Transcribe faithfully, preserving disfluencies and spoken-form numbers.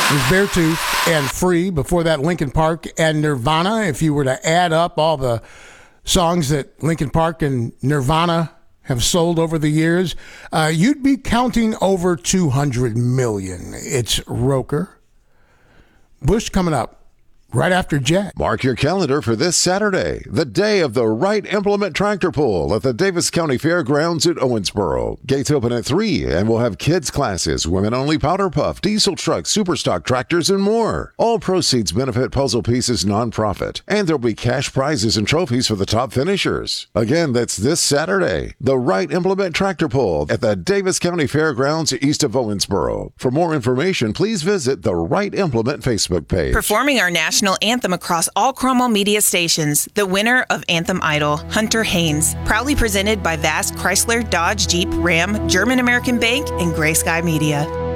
There's Beartooth and Free. Before that, Linkin Park and Nirvana. If you were to add up all the songs that Linkin Park and Nirvana have sold over the years, uh, you'd be counting over two hundred million. It's Roker. Bush coming up right after Jet. Mark your calendar for this Saturday, the day of the Wright Implement Tractor Pull at the Davis County Fairgrounds at Owensboro. Gates open at three, and we'll have kids classes, women-only powder puff, diesel trucks, superstock tractors, and more. All proceeds benefit Puzzle Pieces nonprofit, and there'll be cash prizes and trophies for the top finishers. Again, that's this Saturday, the Wright Implement Tractor Pull at the Davis County Fairgrounds east of Owensboro. For more information, please visit the Wright Implement Facebook page. Performing our national anthem across all Cromwell media stations, the winner of Anthem Idol, Hunter Haynes, proudly presented by Vast Chrysler, Dodge, Jeep, Ram, German American Bank, and Gray Sky Media.